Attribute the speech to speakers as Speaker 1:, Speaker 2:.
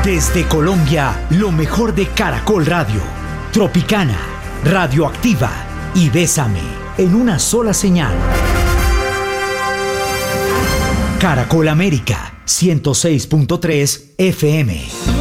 Speaker 1: Desde Colombia, lo mejor de Caracol Radio, Tropicana, Radioactiva y Bésame, en una sola señal. Caracol América, 106.3 FM.